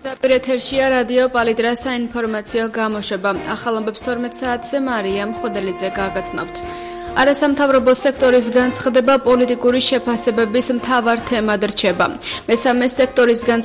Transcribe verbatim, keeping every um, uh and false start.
დაპირეთერშია რადიო პალიტრა საინფორმაციო გამოშვება. ახალ ამბებს თორმეტ საათზე მარია მხოდელიძე გაგაცნობთ. არასამთავრობო სექტორის განცხადება პოლიტიკური შეფასებების მთავარ თემად რჩება. მესამე სექტორის განცხადება